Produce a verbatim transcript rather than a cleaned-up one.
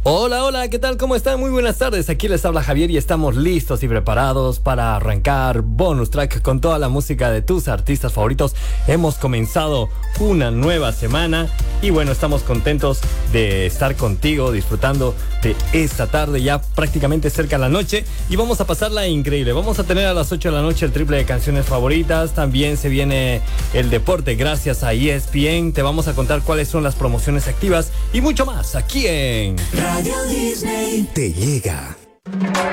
Hola, hola, ¿qué tal? ¿Cómo están? Muy buenas tardes. Aquí les habla Javier y estamos listos y preparados para arrancar Bonus Track con toda la música de tus artistas favoritos. Hemos comenzado una nueva semana y bueno, estamos contentos de estar contigo, disfrutando de esta tarde, ya prácticamente cerca de la noche, y vamos a pasarla increíble. Vamos a tener a las ocho de la noche el triple de canciones favoritas. También se viene el deporte gracias a E S P N. Te vamos a contar cuáles son las promociones activas y mucho más aquí en Radio Disney. Te llega